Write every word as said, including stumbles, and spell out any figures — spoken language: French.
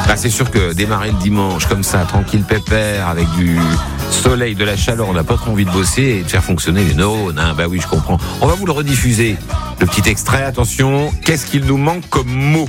Bah, c'est sûr que démarrer le dimanche comme ça, tranquille pépère, avec du soleil, de la chaleur, on n'a pas trop envie de bosser et de faire fonctionner les neurones. Hein. Bah oui, je comprends. On va vous le rediffuser. Le petit extrait, attention, qu'est-ce qu'il nous manque comme mot ?